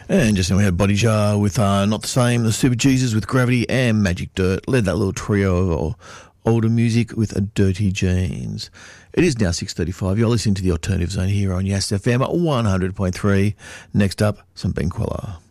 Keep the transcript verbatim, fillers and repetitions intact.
And just then we had Body Jar with uh, Not the Same, the Super Jesus with Gravity, and Magic Dirt led that little trio of older music with a Dirty Jeans. It is now six thirty-five. You're listening to the Alternative Zone here on Yass F M at one hundred point three. Next up, some Ben Queller.